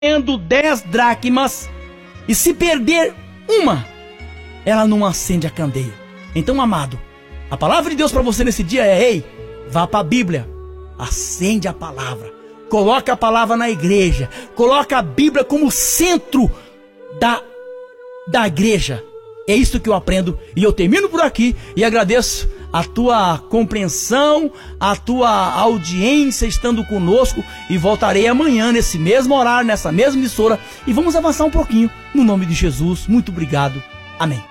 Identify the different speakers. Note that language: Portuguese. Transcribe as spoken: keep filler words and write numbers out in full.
Speaker 1: tendo dez dracmas, e se perder uma, ela não acende a candeia. Então, amado, a palavra de Deus para você nesse dia é: ei, vá para a Bíblia, acende a palavra, coloca a palavra na igreja, coloca a Bíblia como centro da, da igreja. É isso que eu aprendo, e eu termino por aqui e agradeço a tua compreensão, a tua audiência estando conosco, e voltarei amanhã nesse mesmo horário, nessa mesma emissora, e vamos avançar um pouquinho no nome de Jesus. Muito obrigado. Amém.